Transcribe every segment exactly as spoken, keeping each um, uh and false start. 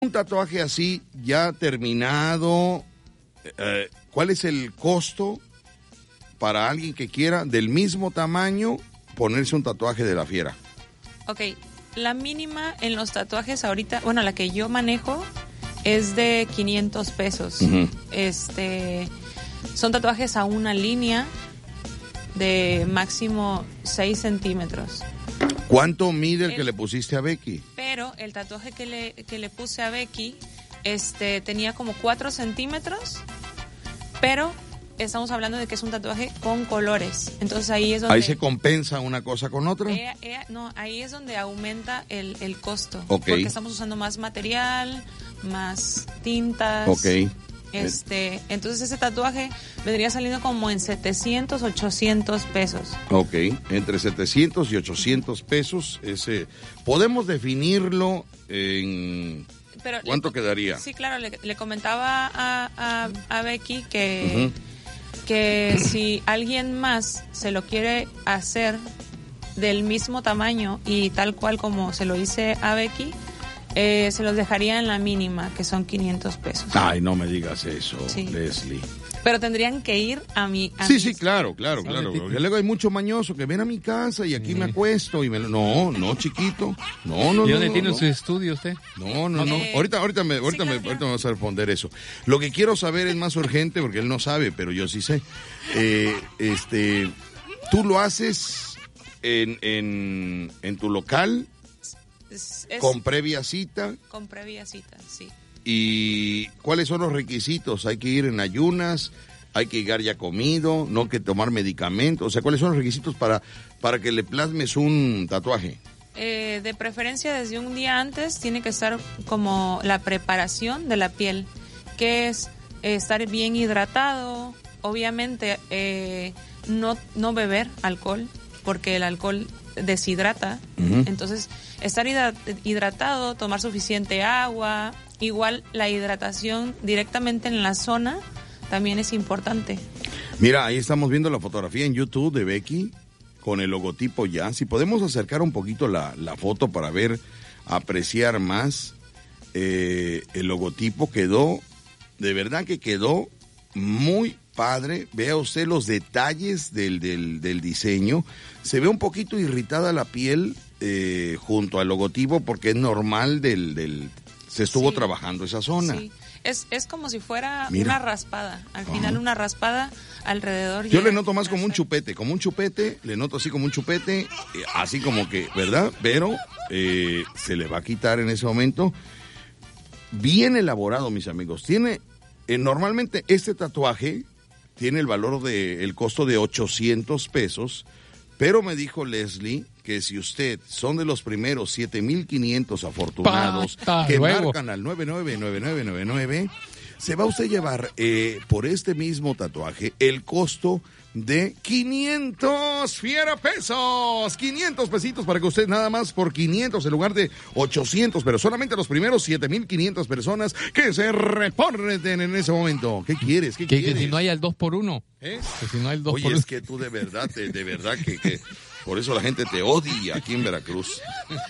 Un tatuaje así ya terminado, eh, ¿cuál es el costo para alguien que quiera del mismo tamaño ponerse un tatuaje de la fiera? Ok, la mínima en los tatuajes ahorita, bueno, la que yo manejo es de quinientos pesos. Uh-huh. Este, son tatuajes a una línea de máximo seis centímetros. ¿Cuánto mide el, el que le pusiste a Becky? Pero el tatuaje que le, que le puse a Becky este, tenía como cuatro centímetros, pero estamos hablando de que es un tatuaje con colores. Entonces ahí es donde... ¿Ahí se compensa una cosa con otra? Ella, ella, no, ahí es donde aumenta el, el costo. Okay. Porque estamos usando más material, más tintas. Ok. Este, entonces ese tatuaje vendría saliendo como en setecientos, ochocientos pesos. Ok, entre setecientos y ochocientos pesos. Ese, ¿podemos definirlo en Pero cuánto le, quedaría? Sí, claro, le, le comentaba a, a, a Becky que, uh-huh. que si alguien más se lo quiere hacer del mismo tamaño y tal cual como se lo hice a Becky, Eh, se los dejaría en la mínima, que son quinientos pesos. Ay, no me digas eso, sí. Leslie. Pero tendrían que ir a mi... A sí, mi... sí, claro, claro, sí, claro. Porque luego hay mucho mañoso que ven a mi casa y aquí sí. me acuesto y me... No, no, chiquito. No, no, ¿Y dónde no, tiene no. su estudio usted? No, no, no. Eh, ahorita, ahorita, me, ahorita, sí, me, claro. ahorita me vas a responder eso. Lo que quiero saber es más urgente porque él no sabe, pero yo sí sé. Eh, este, ¿tú lo haces en, en, en tu local? Es, es, ¿Con previa cita? Con previa cita, sí. ¿Y cuáles son los requisitos? ¿Hay que ir en ayunas? ¿Hay que llegar ya comido? ¿No hay que tomar medicamentos? O sea, ¿cuáles son los requisitos para, para que le plasmes un tatuaje? Eh, de preferencia desde un día antes tiene que estar como la preparación de la piel, que es eh, estar bien hidratado, obviamente eh, no, no beber alcohol, porque el alcohol deshidrata, uh-huh. Entonces estar hidratado, tomar suficiente agua, igual la hidratación directamente en la zona también es importante. Mira, ahí estamos viendo la fotografía en YouTube de Becky con el logotipo ya. Si podemos acercar un poquito la, la foto para ver, apreciar más eh, el logotipo, quedó, de verdad que quedó muy padre. Vea usted los detalles del, del, del diseño. Se ve un poquito irritada la piel eh, junto al logotipo porque es normal del... del se estuvo sí. trabajando esa zona. Sí. Es, es como si fuera Mira. una raspada. Al Ajá. final una raspada alrededor. Yo le noto más como un chupete, como un chupete, le noto así como un chupete, eh, así como que, ¿verdad? Pero eh, se le va a quitar en ese momento. Bien elaborado, mis amigos. Tiene, eh, normalmente este tatuaje tiene el valor de, el costo de ochocientos pesos, pero me dijo Leslie que si usted son de los primeros siete mil quinientos afortunados Pata, que luego. marcan al nueve nueve nueve nueve nueve nueve, se va usted a llevar eh, por este mismo tatuaje el costo de quinientos fiera pesos, quinientos pesitos para que usted nada más por quinientos en lugar de ochocientos, pero solamente los primeros siete mil quinientas personas que se reporten en ese momento. ¿Qué quieres? ¿Qué que, quieres? Que si no hay el dos por uno. ¿Eh? Que si no hay el dos Oye, por es uno. que tú de verdad, de, de verdad que, que por eso la gente te odia aquí en Veracruz.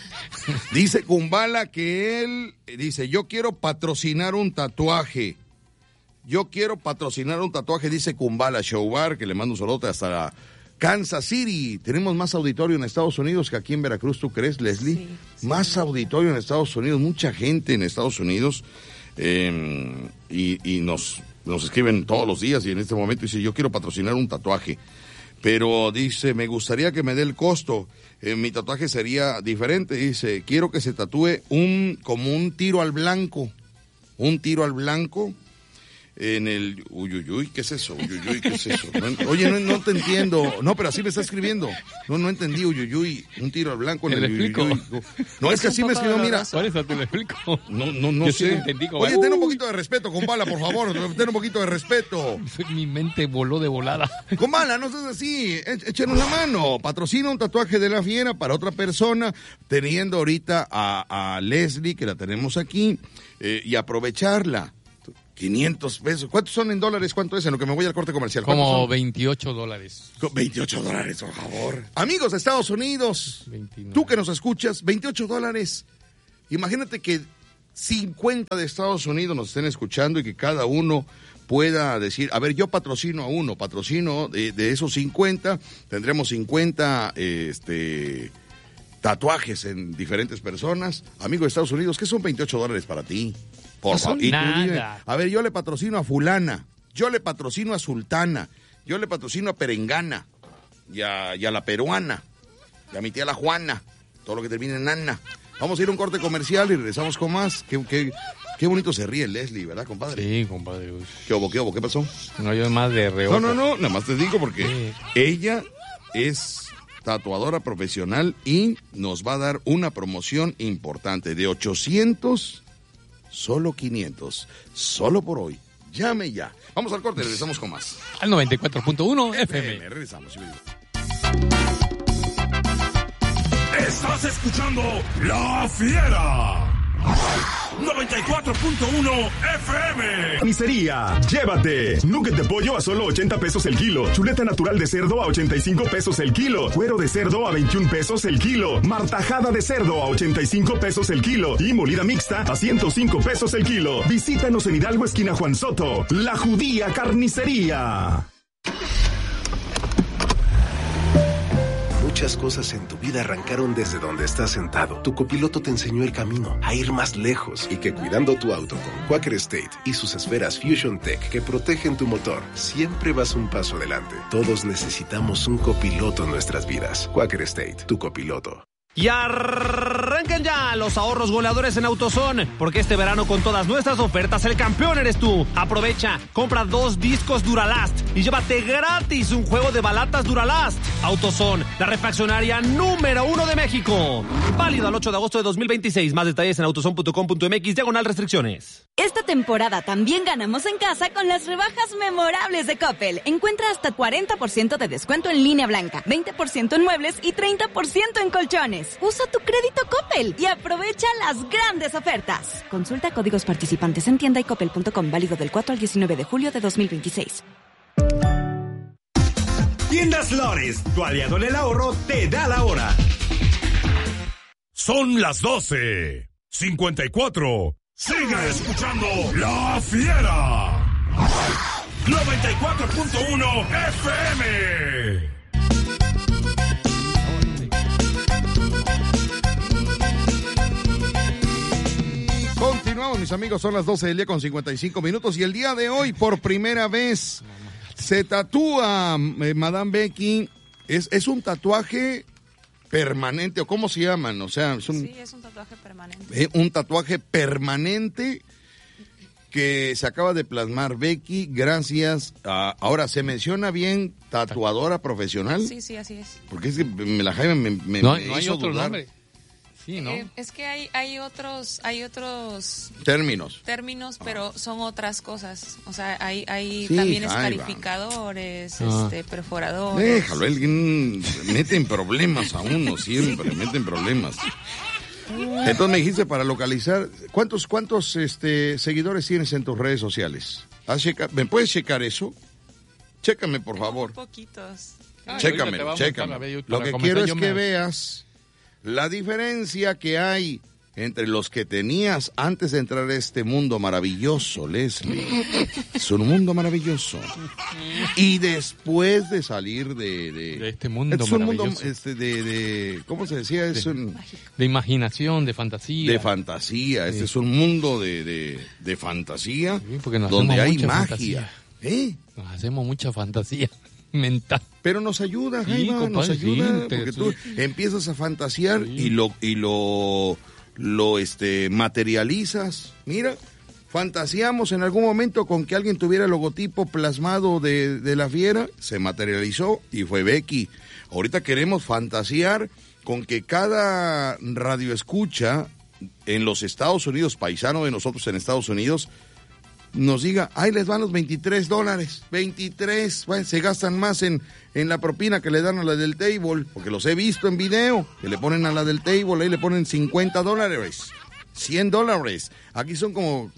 Dice Kumbala que él, dice, yo quiero patrocinar un tatuaje. Yo quiero patrocinar un tatuaje, dice Kumbala Showbar, que le mando un saludo hasta la Kansas City. Tenemos más auditorio en Estados Unidos que aquí en Veracruz, ¿tú crees, Leslie? Sí, sí, más sí. auditorio en Estados Unidos, mucha gente en Estados Unidos. Eh, y y nos, nos escriben todos los días y en este momento dice, yo quiero patrocinar un tatuaje. Pero dice, me gustaría que me dé el costo. Eh, mi tatuaje sería diferente. Dice, quiero que se tatúe un, como un tiro al blanco. Un tiro al blanco. En el... Uy, uy, uy, ¿qué es eso? Uy, uy, uy, ¿qué es eso? No, oye, no, no te entiendo. No, pero así me está escribiendo. No, no entendí, uy, uy, uy. Un tiro al blanco en ¿Te el... lo explico? Uy, uy, uy. No, es que así me escribió, mira. ¿Cuál es? ¿Te lo explico? No, no, no Yo sé. Sí entendí, oye, ten un poquito de respeto, Kumbala, por favor. Ten un poquito de respeto. Mi mente voló de volada. Kumbala, no seas así. Échenos la mano. Patrocina un tatuaje de la fiera para otra persona, teniendo ahorita a, a Leslie, que la tenemos aquí, eh, y aprovecharla. quinientos pesos. ¿Cuántos son en dólares? ¿Cuánto es en lo que me voy al corte comercial? Como veintiocho dólares. veintiocho dólares, por favor. Amigos de Estados Unidos, veintinueve. Tú que nos escuchas, veintiocho dólares. Imagínate que cincuenta de Estados Unidos nos estén escuchando y que cada uno pueda decir, a ver, yo patrocino a uno, patrocino de, de esos cincuenta, tendremos cincuenta este, tatuajes en diferentes personas. Amigo de Estados Unidos, ¿qué son veintiocho dólares para ti? Por No son favor. Y tú nada. dime, a ver, yo le patrocino a fulana, yo le patrocino a sultana, yo le patrocino a perengana y a, y a la peruana y a mi tía la Juana, todo lo que termine en Ana. Vamos a ir a un corte comercial y regresamos con más. Qué, qué, qué bonito se ríe Leslie, ¿verdad, compadre? Sí, compadre. Uy. ¿Qué hubo, qué hubo? ¿Qué pasó? No, yo más de reojo. No, no, no, nada más te digo porque Sí. ella es tatuadora profesional y nos va a dar una promoción importante de ochocientos, solo quinientos, solo por hoy. Llame ya. Vamos al corte, regresamos con más. Al noventa y cuatro punto uno F Eh, M. regresamos. Estás escuchando La Fiera. noventa y cuatro punto uno F M. Carnicería, llévate. Nugget de pollo a solo ochenta pesos el kilo. Chuleta natural de cerdo a ochenta y cinco pesos el kilo. Cuero de cerdo a veintiún pesos el kilo. Martajada de cerdo a ochenta y cinco pesos el kilo. Y molida mixta a ciento cinco pesos el kilo. Visítanos en Hidalgo, esquina Juan Soto. La Judía Carnicería. Muchas cosas en tu vida arrancaron desde donde estás sentado. Tu copiloto te enseñó el camino a ir más lejos y que cuidando tu auto con Quaker State y sus esferas Fusion Tech que protegen tu motor, siempre vas un paso adelante. Todos necesitamos un copiloto en nuestras vidas. Quaker State, tu copiloto. Y arranquen ya los ahorros goleadores en AutoZone, porque este verano con todas nuestras ofertas el campeón eres tú. Aprovecha, compra dos discos Duralast y llévate gratis un juego de balatas Duralast. AutoZone, la refaccionaria número uno de México. Válido al ocho de agosto de dos mil veintiséis. Más detalles en autozone punto com punto m x, diagonal restricciones. Esta temporada también ganamos en casa con las rebajas memorables de Coppel. Encuentra hasta cuarenta por ciento de descuento en línea blanca, veinte por ciento en muebles y treinta por ciento en colchones. Usa tu crédito Coppel y aprovecha las grandes ofertas. Consulta códigos participantes en tienda y coppel punto com, válido del cuatro al diecinueve de julio de dos mil veintiséis. Tiendas Flores, tu aliado en el ahorro, te da la hora. Son las doce cincuenta y cuatro. Sigue escuchando La Fiera. noventa y cuatro punto uno F M. Continuamos, mis amigos, son las doce del día con cincuenta y cinco minutos y el día de hoy, por primera vez, se tatúa eh, Madame Becky. Es, es un tatuaje permanente, o ¿cómo se llaman? O sea, es un, Sí, es un tatuaje permanente. eh, un tatuaje permanente que se acaba de plasmar Becky, gracias a... Ahora, ¿se menciona bien tatuadora profesional? Sí, sí, así es. Porque es que me la Jaime me, me, No, me no hay hizo otro dudar. nombre. Sí, ¿no? Eh, es que hay, hay otros, hay otros Términos. términos, pero son otras cosas. O sea, hay, hay Sí, también ahí va. escarificadores, Ah. este, perforadores. Déjalo, él mm, mete en problemas a uno siempre, mete en problemas. Entonces me dijiste para localizar, ¿cuántos cuántos este, seguidores tienes en tus redes sociales? ¿Has checa- ¿Me puedes checar eso? Chécame, por Tengo favor. Poquitos. Ah, Chécame, ahorita te vamos a chécame. a ver, yo Lo para que comenzar, quiero es yo que me- veas la diferencia que hay entre los que tenías antes de entrar a este mundo maravilloso, Leslie. Es un mundo maravilloso. Y después de salir de... De, De este mundo es un mundo maravilloso. este, de, de... ¿Cómo se decía? Es un... De imaginación, de fantasía. De fantasía. Este Sí. es un mundo de, de, de fantasía Sí, porque nos donde hacemos hay mucha magia. fantasía. ¿Eh? Nos hacemos mucha fantasía mental. Pero nos ayuda, Sí, Jaime, nos compadre, ayuda, sí, te- porque tú sí. empiezas a fantasear Sí. y lo y lo lo este materializas. Mira, fantaseamos en algún momento con que alguien tuviera el logotipo plasmado de, de la Fiera, se materializó y fue Becky. Ahorita queremos fantasear con que cada radioescucha en los Estados Unidos, paisano de nosotros en Estados Unidos, nos diga, ahí les van los veintitrés dólares, veintitrés, bueno, se gastan más en, en la propina que le dan a la del table, porque los he visto en video, que le ponen a la del table, ahí le ponen cincuenta dólares, cien dólares, aquí son como,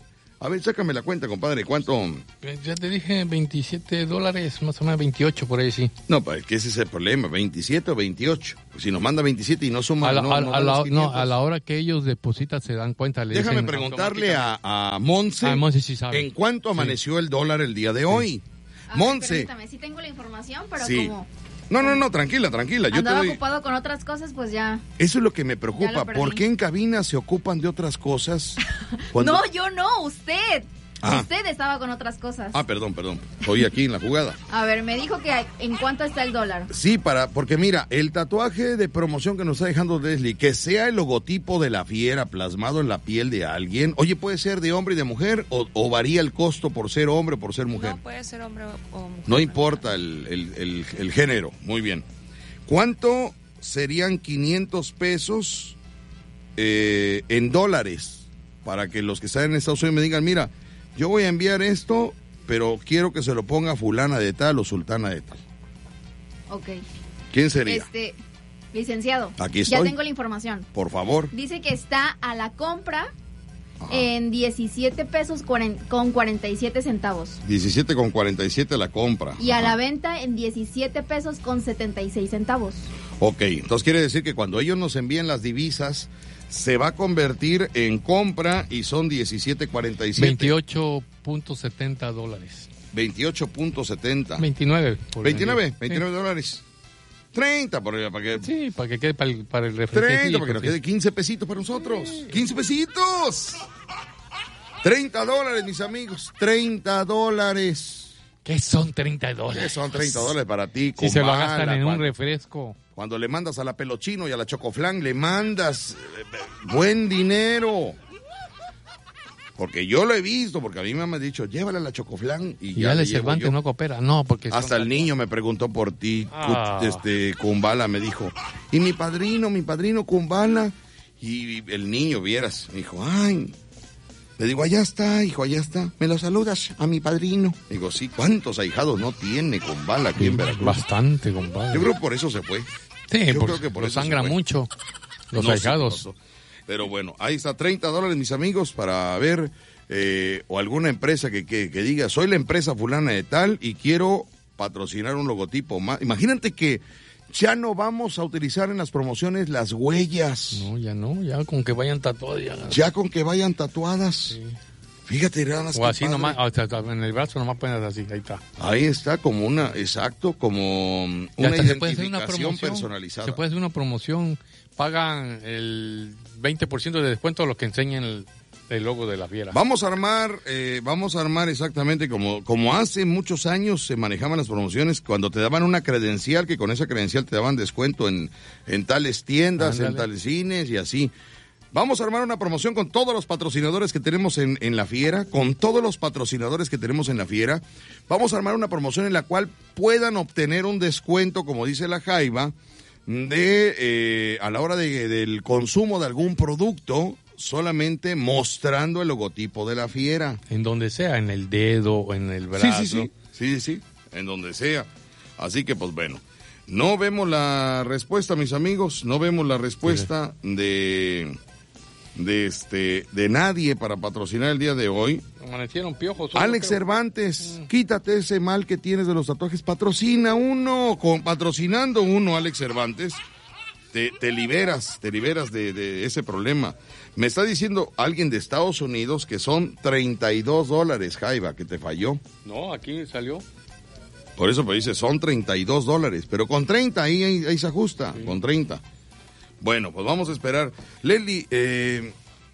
A ver, sácame la cuenta, compadre. ¿Cuánto? Ya te dije veintisiete dólares, más o menos veintiocho por ahí, sí. No, pues que ese es el problema, veintisiete o veintiocho. Si nos manda veintisiete y no suma... A la, no, a, no a la, los no, a la hora que ellos depositan se dan cuenta. Le Déjame dicen preguntarle a, a Monse, Ah, Monse sí sabe. en cuánto amaneció sí. el dólar el día de hoy. A Monse. Ver, permítame, sí tengo la información, pero sí. como... No, no, no, tranquila, tranquila. Yo andaba te doy... ocupado con otras cosas, pues ya... Eso es lo que me preocupa. ¿Por qué en cabina se ocupan de otras cosas? Cuando... No, yo no, usted. Ah. Usted estaba con otras cosas. Ah, perdón, perdón. Estoy aquí en la jugada. A ver, me dijo que en cuánto está el dólar. Sí, para, porque mira, el tatuaje de promoción que nos está dejando Leslie, que sea el logotipo de la fiera plasmado en la piel de alguien, oye, puede ser de hombre y de mujer, o, o varía el costo por ser hombre o por ser mujer. No, puede ser hombre o mujer. No importa el, el, el, el género, muy bien. ¿Cuánto serían quinientos pesos eh, en dólares? Para que los que están en Estados Unidos me digan, mira, yo voy a enviar esto, pero quiero que se lo ponga fulana de tal o sultana de tal. Ok. ¿Quién sería? Este, licenciado. Aquí estoy. Ya tengo la información. Por favor. Dice que está a la compra Ajá. en diecisiete pesos con cuarenta y siete centavos. diecisiete con cuarenta y siete la compra. Y Ajá. a la venta en diecisiete pesos con setenta y seis centavos. Ok, entonces quiere decir que cuando ellos nos envíen las divisas, se va a convertir en compra y son diecisiete cuarenta y siete. veintiocho punto setenta dólares. veintiocho punto setenta. veintinueve. veintinueve, veintinueve sí. dólares. treinta para, para que... Sí, para que quede para el, para el refresco. treinta, para que nos quede quince pesitos para nosotros. Sí. quince pesitos. treinta dólares, mis amigos. treinta dólares. ¿Qué son treinta dólares? ¿Qué son treinta dólares para ti? Si se lo gastan en un refresco. Cuando le mandas a la Pelochino y a la Chocoflan, le mandas eh, buen dinero. Porque yo lo he visto, porque a mí me han dicho, llévala a la Chocoflan. Y, y ya, ya le Cervantes no coopera, no, porque... Hasta el niño me preguntó por ti, ah. este, Kumbala me dijo, y mi padrino, mi padrino Kumbala, y el niño, vieras, me dijo, ay... Le digo, allá está, hijo, allá está. ¿Me lo saludas a mi padrino? Digo, sí, ¿cuántos ahijados no tiene Kumbala aquí en Veracruz? Bastante, compadre. Yo creo que por eso se fue. Sí, Yo por, creo que por lo eso sangra mucho los no, ahijados. Sí, pero bueno, ahí está, treinta dólares, mis amigos, para ver, eh, o alguna empresa que, que, que diga, soy la empresa fulana de tal y quiero patrocinar un logotipo más. Imagínate que ya no vamos a utilizar en las promociones las huellas. No, ya no, ya con que vayan tatuadas. Ya, ya con que vayan tatuadas. Sí. Fíjate, Ranas. O así nomás, o sea, en el brazo nomás pones así, ahí está. Ahí está, como una, exacto, como una identificación personalizada. Se puede hacer una promoción, pagan el veinte por ciento de descuento a los que enseñen el, el logo de la fiera. Vamos a armar, eh, vamos a armar exactamente como, como hace muchos años se manejaban las promociones, cuando te daban una credencial, que con esa credencial te daban descuento en, en tales tiendas, Ándale. en tales cines y así. Vamos a armar una promoción con todos los patrocinadores que tenemos en, en la fiera, con todos los patrocinadores que tenemos en la fiera. Vamos a armar una promoción en la cual puedan obtener un descuento, como dice la Jaiba, de eh, a la hora de, del consumo de algún producto, solamente mostrando el logotipo de la fiera. En donde sea, en el dedo o en el brazo. Sí, sí, sí, sí, sí, en donde sea. Así que, pues bueno, no vemos la respuesta, mis amigos, no vemos la respuesta sí. de... de este de nadie para patrocinar el día de hoy. Amanecieron piojos. Alex creo. Cervantes, mm. quítate ese mal que tienes de los tatuajes, patrocina uno, con, patrocinando uno, Alex Cervantes, te, te liberas, te liberas de, de ese problema. Me está diciendo alguien de Estados Unidos que son treinta y dos dólares, Jaiba, que te falló. No, aquí salió. Por eso me dice, son treinta y dos dólares, pero con treinta ahí, ahí, ahí se ajusta, sí. con treinta. Bueno, pues vamos a esperar. Leslie, eh,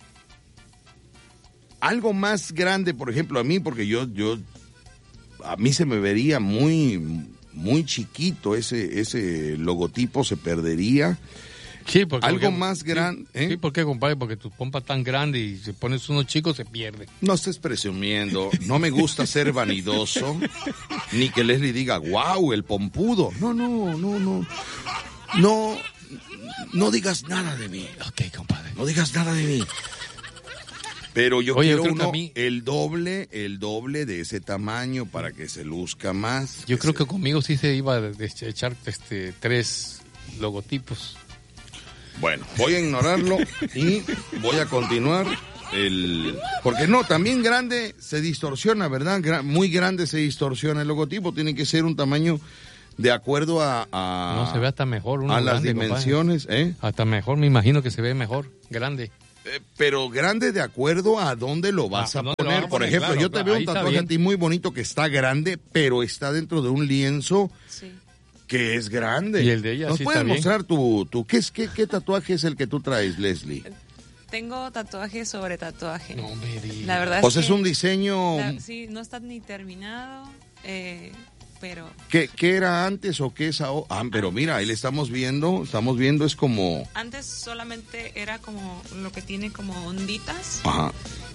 algo más grande, por ejemplo, a mí, porque yo, yo, a mí se me vería muy, muy chiquito ese, ese logotipo, se perdería. Sí, porque algo porque, más grande. Sí, ¿eh? sí, ¿por qué, compadre? Porque tu pompa tan grande y si pones uno chico se pierde. No estés presumiendo, no me gusta ser vanidoso, ni que Leslie diga, wow, el pompudo. No, no, no, no, no. No digas nada de mí. Ok, compadre. No digas nada de mí. Pero yo Oye, quiero yo uno, mí... el doble, el doble de ese tamaño para que se luzca más. Yo que creo se... que conmigo sí se iba a echar este, tres logotipos. Bueno, voy a ignorarlo y voy a continuar el... Porque no, también grande se distorsiona, ¿verdad? Gra- muy grande se distorsiona el logotipo. Tiene que ser un tamaño de acuerdo a... a No, se ve hasta mejor. Uno a las grande, dimensiones, compadre. ¿eh? Hasta mejor, me imagino que se ve mejor, grande. Eh, pero grande de acuerdo a dónde lo vas Ah, a ¿dónde lo poner. vas a Por poner? ejemplo, Claro, yo te claro, veo ahí un está tatuaje a bien. ti muy bonito que está grande, pero está dentro de un lienzo Sí. que es grande. Y el de ella ¿Nos sí puedes está bien. mostrar tu, tu ¿qué, es, qué, qué tatuaje es el que tú traes, Leslie? Tengo tatuaje sobre tatuaje. No me digas. La verdad O es sea, que es un diseño... la- sí, no está ni terminado, eh, pero ¿Qué, ¿Qué era antes o qué es ahora? Ah, pero mira, ahí le estamos viendo, estamos viendo, es como... antes solamente era como lo que tiene como onditas Ajá,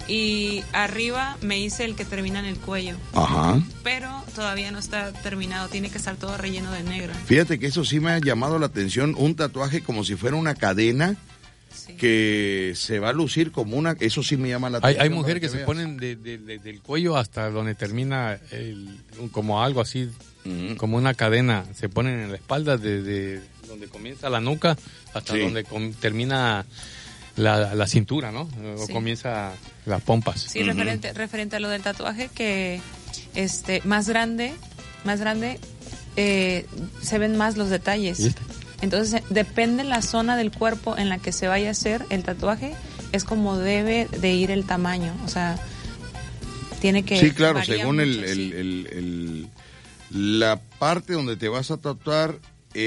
y arriba me hice el que termina en el cuello, ajá. pero todavía no está terminado, tiene que estar todo relleno de negro. Fíjate que eso sí me ha llamado la atención, un tatuaje como si fuera una cadena Sí. que se va a lucir como una... Eso sí me llama la Hay, atención. hay para mujeres que, se veas. ponen de, de- de- del cuello hasta donde termina el, como algo así, Ujú. como una cadena. Se ponen en la espalda desde donde comienza la nuca hasta Sí. donde com- termina la, la cintura, ¿no? O Sí. comienza las pompas. Sí, referente, referente a lo del tatuaje, que este más grande, más grande, eh, se ven más los detalles. ¿Viste? Entonces, eh, depende la zona del cuerpo en la que se vaya a hacer el tatuaje, es como debe de ir el tamaño. O sea, tiene que... Sí, claro, varía según el, mucho, el- sí. el- el- la parte donde te vas a tatuar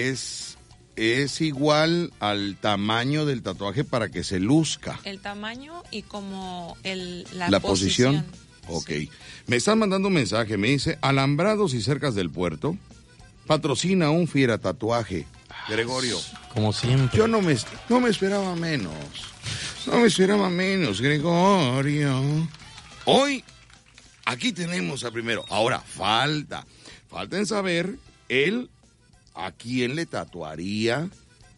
es, es igual al tamaño del tatuaje para que se luzca. El tamaño y como el, la, La posición. posición. Ok. Sí. Me están mandando un mensaje, me dice, alambrados y cercas del puerto, patrocina un fiera tatuaje. Gregorio, Como siempre. yo no me, no me esperaba menos. No me esperaba menos, Gregorio. Hoy, aquí tenemos a primero. Ahora, falta. Falta en saber él a quién le tatuaría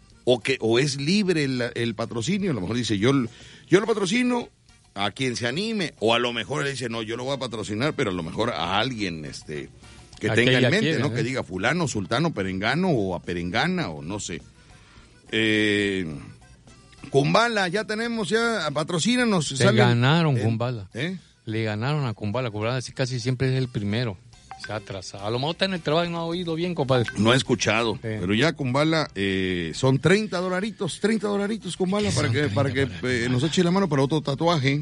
o que o es libre el, el patrocinio. A lo mejor dice, yo, yo lo patrocino a quien se anime. O a lo mejor él dice, no, yo lo voy a patrocinar, pero a lo mejor a alguien este que A tenga que en ella mente, quiera, ¿no? ¿eh? Que diga fulano, sultano, perengano o a perengana o no sé. Eh, Kumbala, ya tenemos, ya patrocínanos. Le ganaron eh, Kumbala. ¿eh? Le ganaron a Kumbala. Kumbala casi siempre es el primero. Se ha atrasado. A lo mejor está en el trabajo y no ha oído bien, compadre. No he escuchado, Sí. pero ya Kumbala eh, son treinta dolaritos, treinta dolaritos Kumbala para que, para que eh, nos eche la mano para otro tatuaje.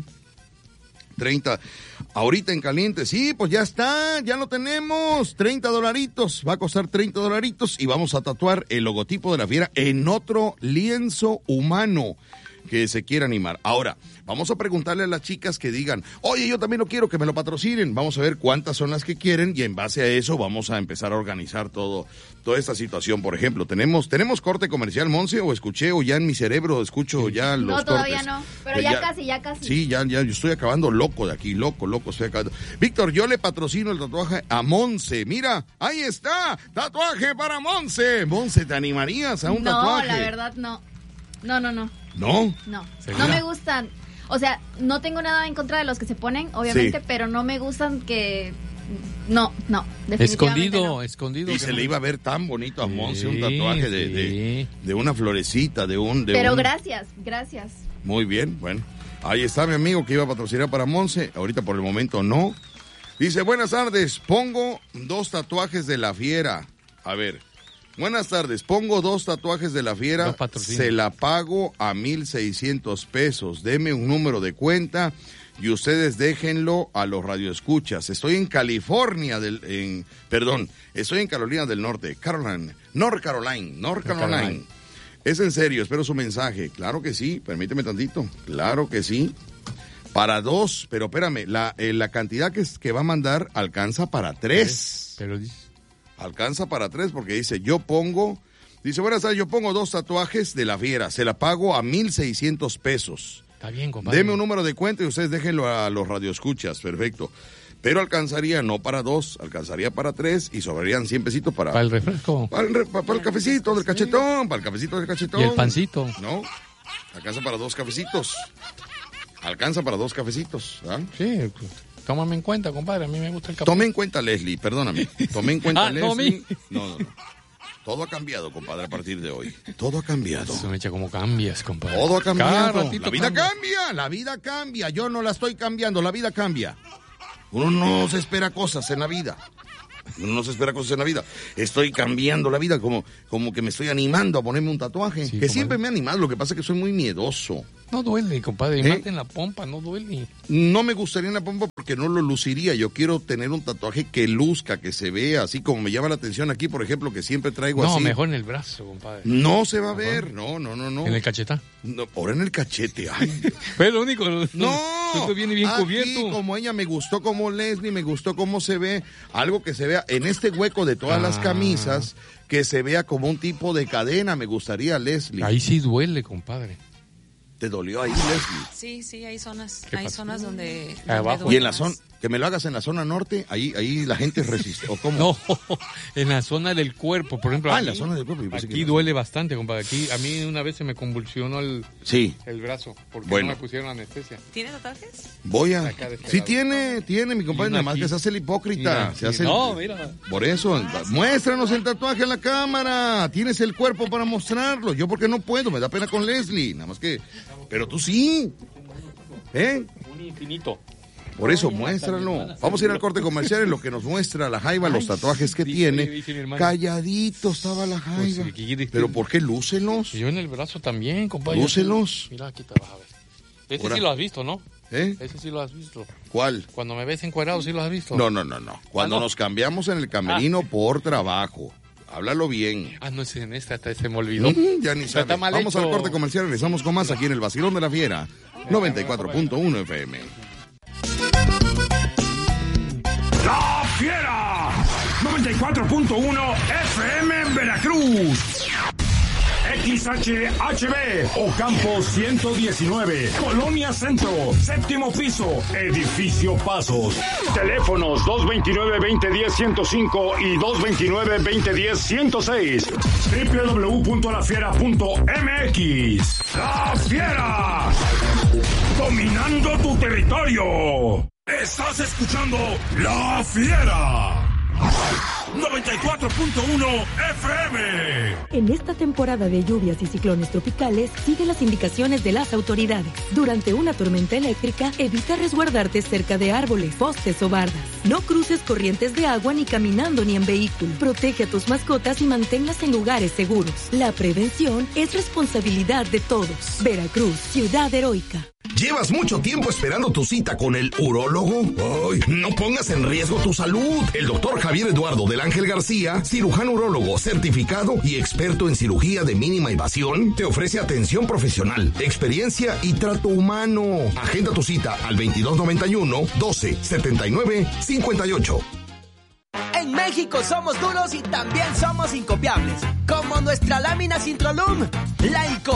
treinta. Ahorita en caliente, sí, pues ya está, ya lo tenemos. treinta dolaritos, va a costar treinta dolaritos y vamos a tatuar el logotipo de la fiera en otro lienzo humano que se quiera animar. Ahora, vamos a preguntarle a las chicas que digan, oye, yo también lo quiero, que me lo patrocinen. Vamos a ver cuántas son las que quieren y en base a eso vamos a empezar a organizar todo, toda esta situación. Por ejemplo, ¿tenemos tenemos corte comercial, Monse? ¿O escuché o ya en mi cerebro escucho ya los No, todavía cortes? no, pero Eh, ya casi, ya casi. Sí, ya, ya, yo estoy acabando loco de aquí, loco, loco, estoy acabando. Víctor, yo le patrocino el tatuaje a Monse. Mira, ahí está, tatuaje para Monse. Monse, ¿te animarías a un no, tatuaje? la verdad no. No, no, no. ¿No? No. ¿Segura? No me gustan. O sea, no tengo nada en contra de los que se ponen, obviamente, Sí. pero no me gustan que... No, no, definitivamente Escondido, no. escondido. Y que se no- le iba a ver tan bonito a Monse un Sí, tatuaje de, sí. de, de una florecita, de un... De Pero un- gracias, gracias. Muy bien, bueno. Ahí está mi amigo que iba a patrocinar para Monse. Ahorita por el momento no. Dice, buenas tardes, pongo dos tatuajes de la fiera. A ver, buenas tardes, pongo dos tatuajes de la fiera. Dos patrocinios. Se la pago a mil seiscientos pesos. Deme un número de cuenta y ustedes déjenlo a los radioescuchas. Estoy en California, del, en, perdón, estoy en Carolina del Norte, Caroline, North Carolina, North Carolina. Carolina. Es en serio, espero su mensaje. Claro que sí, permíteme tantito. Claro que sí. Para dos, pero espérame, la, eh, la cantidad que, es- que va a mandar alcanza para tres. Pero dice, Alcanza para tres porque dice, yo pongo, dice, buenas tardes, yo pongo dos tatuajes de la fiera, se la pago a mil seiscientos pesos. está bien, compadre. Deme un número de cuenta y ustedes déjenlo a los radioescuchas, perfecto. Pero alcanzaría no para dos, alcanzaría para tres y sobrarían cien pesitos para... Para el refresco. Para el, re- pa- para el cafecito del cachetón, para el cafecito del cachetón. Y el pancito. No, alcanza para dos cafecitos. Alcanza para dos cafecitos. ¿ah? Sí, pues, tómame en cuenta, compadre. A mí me gusta el café. Tome en cuenta, Leslie, perdóname. Tome en cuenta, Ah, no, Leslie. a mí. No, no, no. Todo ha cambiado, compadre, a partir de hoy. Todo ha cambiado. Eso me echa como cambias, compadre. Todo ha cambiado. Cada ratito La vida cambia. cambia, la vida cambia. Yo no la estoy cambiando, la vida cambia. Uno no se espera cosas en la vida. Uno no se espera cosas en la vida. Estoy cambiando la vida, como, como que me estoy animando a ponerme un tatuaje. Sí, que compadre. siempre me ha animado, lo que pasa es que soy muy miedoso. No duele, compadre. ¿Eh? Mate en la pompa, no duele. No me gustaría en la pompa porque no lo luciría. Yo quiero tener un tatuaje que luzca, que se vea así como me llama la atención aquí, por ejemplo, que siempre traigo No, así. mejor en el brazo, compadre. No se va a ver, no, no, no, no. En el cachetá. No, ahora en el cachete, ay. Pero lo único, No, esto viene bien aquí, cubierto. como ella me gustó como Leslie, me gustó cómo se ve, algo que se vea en este hueco de todas las Ah. camisas, que se vea como un tipo de cadena, me gustaría, Leslie. Ahí sí duele, compadre. ¿Te dolió ahí, Leslie? Sí, sí, hay zonas, ¿Qué hay pasó? zonas donde, donde Abajo. duele Y en la más. zona, que me lo hagas en la zona norte, ahí, ahí la gente resiste, ¿o cómo? No, en la zona del cuerpo, por ejemplo. Ah, en la aquí- zona del cuerpo, yo pensé Aquí que no. duele bastante, compadre. Aquí, a mí una vez se me convulsionó el, Sí, el brazo porque Bueno. no me pusieron anestesia. ¿Tiene tatuajes? voy a... Acá de este Sí lado. tiene, tiene, mi compadre, Y una nada más aquí. que se hace el hipócrita. Mira, Se hace el- no, mira. Por eso, muéstranos el tatuaje en la cámara. Tienes el cuerpo para mostrarlo. Yo porque no puedo, me da pena con Leslie. Nada más que... Pero tú sí. ¿Eh? Un infinito. Por eso, muéstralo. Vamos a ir al corte comercial en lo que nos muestra la Jaiba, los tatuajes que dice- tiene. dice mi hermano. Calladito estaba la Pues, Jaiba. ¿qué quieres que- Pero ¿por qué lúcelos? Y yo en el brazo también, compadre. Lúcelos. Mira, aquí te vas a ver. Ese Ahora. sí lo has visto, ¿no? ¿Eh? Ese sí lo has visto. ¿Cuál? Cuando me ves encuadrado, sí lo has visto. No, no, no, no. Cuando Ah, no. nos cambiamos en el camerino por trabajo. Háblalo bien. Ah, no es en este, hasta se me olvidó. Mm, ya ni Está sabes. mal Vamos hecho. al corte comercial, regresamos con más aquí en el Vacilón de la Fiera. noventa y cuatro punto uno F M. La Fiera. noventa y cuatro punto uno F M en Veracruz. X H H B Ocampo ciento diecinueve, Colonia Centro, séptimo piso, Edificio Pasos. Teléfonos dos dos nueve, dos cero uno cero, ciento cinco y dos dos nueve, dos cero uno cero, ciento seis. doble u doble u doble u punto la fiera punto m x. La Fiera. Dominando tu territorio. Estás escuchando La Fiera. noventa y cuatro punto uno F M. En esta temporada de lluvias y ciclones tropicales, sigue las indicaciones de las autoridades. Durante una tormenta eléctrica, evita resguardarte cerca de árboles, postes o bardas. No cruces corrientes de agua ni caminando ni en vehículo. Protege a tus mascotas y manténlas en lugares seguros. La prevención es responsabilidad de todos. Veracruz, ciudad heroica. ¿Llevas mucho tiempo esperando tu cita con el urólogo? Ay, no pongas en riesgo tu salud. El doctor Javier Eduardo del Ángel García, cirujano urólogo certificado y experto en cirugía de mínima invasión, te ofrece atención profesional, experiencia y trato humano. Agenda tu cita al veintidós noventa y uno, doce, setenta y nueve, cincuenta y ocho. En México somos duros y también somos incopiables, como nuestra lámina Sintrolum, la incopiable.